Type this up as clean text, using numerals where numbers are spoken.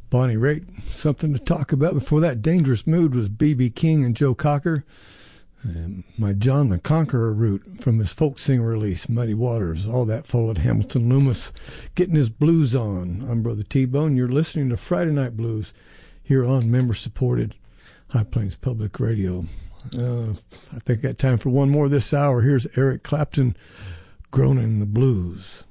Bonnie Raitt, Something to Talk About. Before that, Dangerous Mood was B.B. King and Joe Cocker. And my John the Conqueror route from his folk singer release, Muddy Waters. All that followed Hamilton Loomis getting his blues on. I'm Brother T-Bone. You're listening to Friday Night Blues here on member-supported High Plains Public Radio. I think I got time for one more this hour. Here's Eric Clapton, Groaning the Blues.